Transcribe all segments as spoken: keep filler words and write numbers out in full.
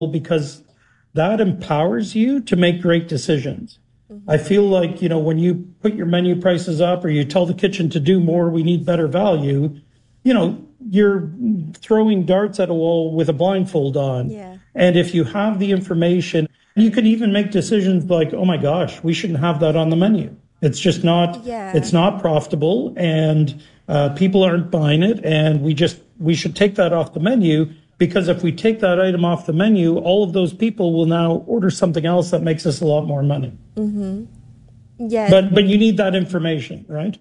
because that empowers you to make great decisions. Mm-hmm. I feel like, you know, when you put your menu prices up or you tell the kitchen to do more, we need better value, you know, you're throwing darts at a wall with a blindfold on. Yeah. And if you have the information, you can even make decisions like, oh my gosh, we shouldn't have that on the menu. It's just not, yeah. it's not profitable and uh, people aren't buying it. And we just, we should take that off the menu, because if we take that item off the menu, all of those people will now order something else that makes us a lot more money. Mm-hmm. Yeah. But, but you need that information, right?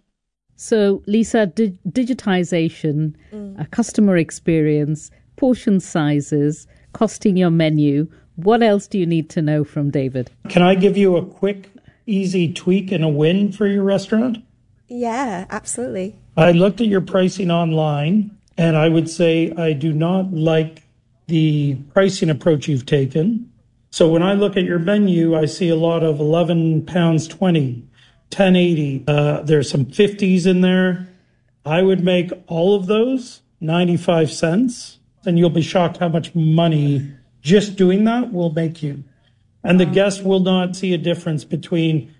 So, Lisa, di- digitization, mm. a customer experience, portion sizes, costing your menu. What else do you need to know from David? Can I give you a quick, easy tweak and a win for your restaurant? Yeah, absolutely. I looked at your pricing online, and I would say I do not like the pricing approach you've taken. So when I look at your menu, I see a lot of eleven pounds twenty, ten eighty. Uh, there's some fifties in there. I would make all of those ninety-five cents, and you'll be shocked how much money just doing that will make you. And the guest will not see a difference between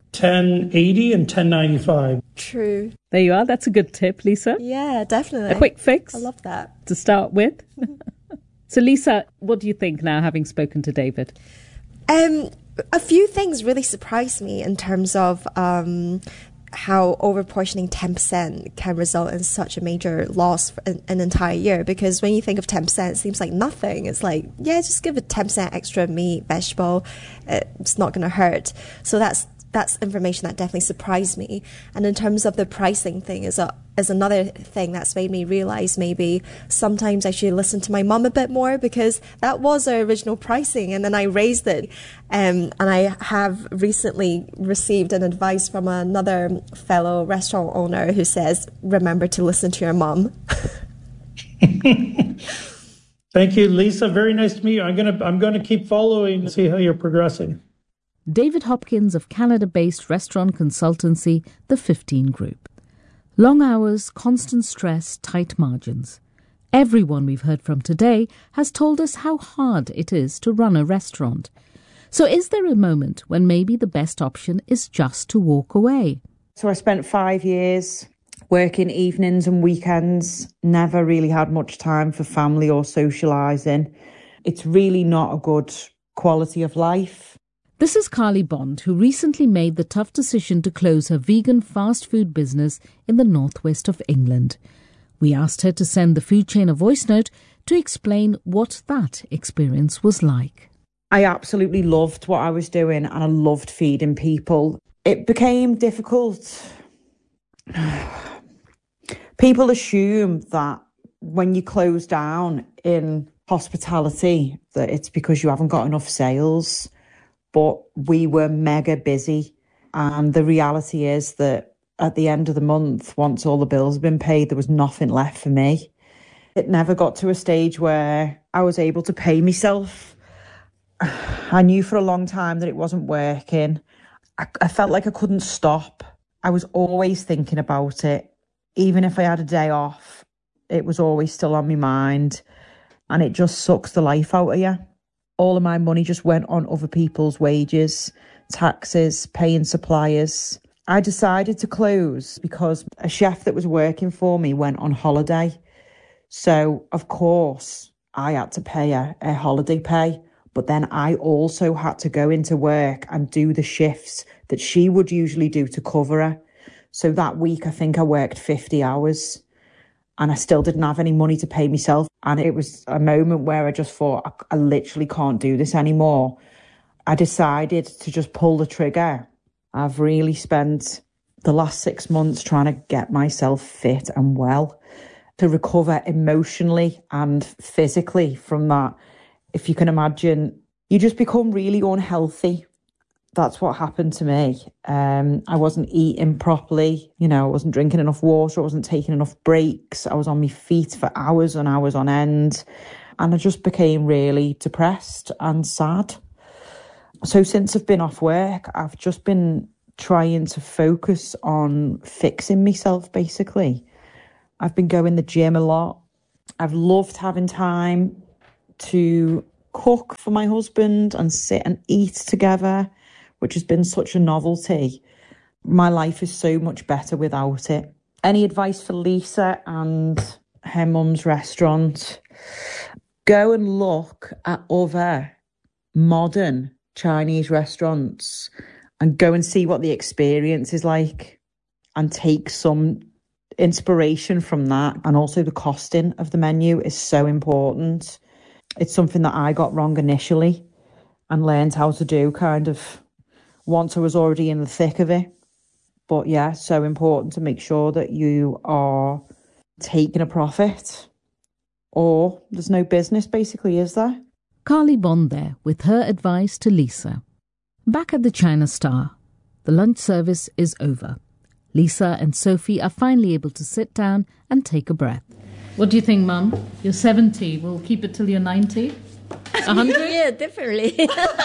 ten eighty and ten ninety-five. True. There you are. That's a good tip, Lisa. Yeah, definitely. A quick fix. I love that. To start with. So, Lisa, what do you think now, having spoken to David? Um, a few things really surprised me in terms of um, how overportioning ten percent can result in such a major loss for an, an entire year. Because when you think of ten percent, it seems like nothing. It's like, yeah, just give it ten percent extra meat, vegetable. It's not going to hurt. So that's that's information that definitely surprised me. And in terms of the pricing thing is a, is another thing that's made me realize maybe sometimes I should listen to my mum a bit more, because that was our original pricing and then I raised it. Um, and I have recently received an advice from another fellow restaurant owner who says, remember to listen to your mum. Thank you, Lisa. Very nice to meet you. I'm gonna I'm gonna keep following to see how you're progressing. David Hopkins of Canada-based restaurant consultancy, The fifteen Group. Long hours, constant stress, tight margins. Everyone we've heard from today has told us how hard it is to run a restaurant. So is there a moment when maybe the best option is just to walk away? So I spent five years working evenings and weekends, never really had much time for family or socialising. It's really not a good quality of life. This is Carly Bond, who recently made the tough decision to close her vegan fast food business in the northwest of England. We asked her to send the food chain a voice note to explain what that experience was like. I absolutely loved what I was doing and I loved feeding people. It became difficult. People assume that when you close down in hospitality that it's because you haven't got enough sales. But we were mega busy. And the reality is that at the end of the month, once all the bills had been paid, there was nothing left for me. It never got to a stage where I was able to pay myself. I knew for a long time that it wasn't working. I, I felt like I couldn't stop. I was always thinking about it. Even if I had a day off, it was always still on my mind. And it just sucks the life out of you. All of my money just went on other people's wages, taxes, paying suppliers. I decided to close because a chef that was working for me went on holiday. So, of course, I had to pay her her holiday pay. But then I also had to go into work and do the shifts that she would usually do to cover her. So that week, I think I worked fifty hours. And I still didn't have any money to pay myself. And it was a moment where I just thought, I, I literally can't do this anymore. I decided to just pull the trigger. I've really spent the last six months trying to get myself fit and well, to recover emotionally and physically from that. If you can imagine, you just become really unhealthy. That's what happened to me. Um, I wasn't eating properly. You know, I wasn't drinking enough water. I wasn't taking enough breaks. I was on my feet for hours and hours on end. And I just became really depressed and sad. So since I've been off work, I've just been trying to focus on fixing myself, basically. I've been going to the gym a lot. I've loved having time to cook for my husband and sit and eat together, which has been such a novelty. My life is so much better without it. Any advice for Lisa and her mum's restaurant? Go and look at other modern Chinese restaurants and go and see what the experience is like and take some inspiration from that. And also the costing of the menu is so important. It's something that I got wrong initially and learned how to do kind of once I was already in the thick of it. But yeah, so important to make sure that you are taking a profit or there's no business basically, is there? Carly Bond there with her advice to Lisa. Back at the China Star, the lunch service is over. Lisa and Sophie are finally able to sit down and take a breath. What do you think, Mum? You're seventy. We'll keep it till you're ninety? A hundred? Yeah, definitely.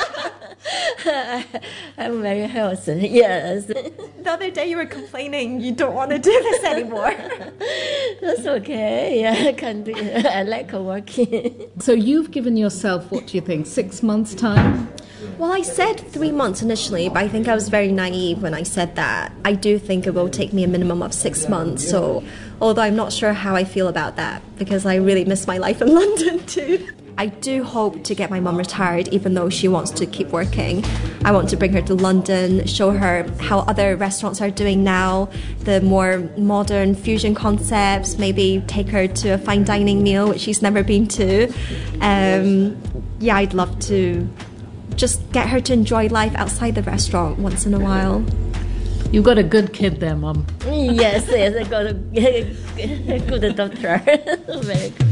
I'm very healthy, yes. The other day you were complaining you don't want to do this anymore. That's okay. Yeah, I can do it. I like working. So you've given yourself, what do you think, six months' time? Well, I said three months initially, but I think I was very naive when I said that. I do think it will take me a minimum of six months. So, although I'm not sure how I feel about that, because I really miss my life in London too. I do hope to get my mum retired, even though she wants to keep working. I want to bring her to London, show her how other restaurants are doing now, the more modern fusion concepts, maybe take her to a fine dining meal, which she's never been to. Um, yeah, I'd love to just get her to enjoy life outside the restaurant once in a while. You've got a good kid there, Mum. Yes, yes, I got a, a good daughter. Very good.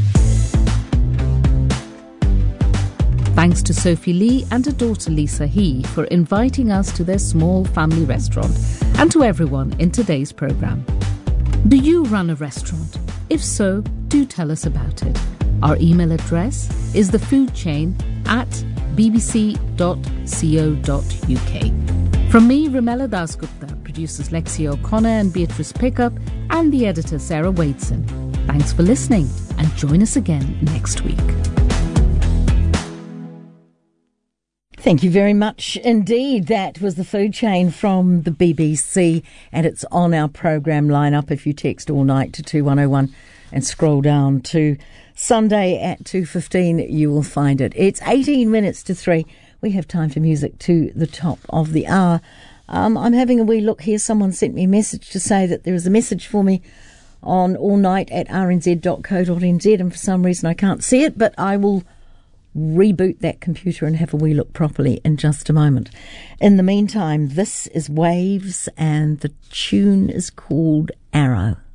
Thanks to Sophie Lee and her daughter Lisa He for inviting us to their small family restaurant, and to everyone in today's programme. Do you run a restaurant? If so, do tell us about it. Our email address is thefoodchain at b b c dot co dot u k. From me, Ramela Dasgupta, producers Lexia O'Connor and Beatrice Pickup, and the editor Sarah Wadeson. Thanks for listening, and join us again next week. Thank you very much indeed. That was The Food Chain from the B B C, and it's on our program lineup. If you text all night to two one oh one and scroll down to Sunday at two fifteen, you will find it. It's eighteen minutes to three. We have time for music to the top of the hour. Um, I'm having a wee look here. Someone sent me a message to say that there is a message for me on all night at r n z dot co dot n z, and for some reason I can't see it, but I will reboot that computer and have a wee look properly in just a moment. In the meantime, this is Waves and the tune is called Arrow.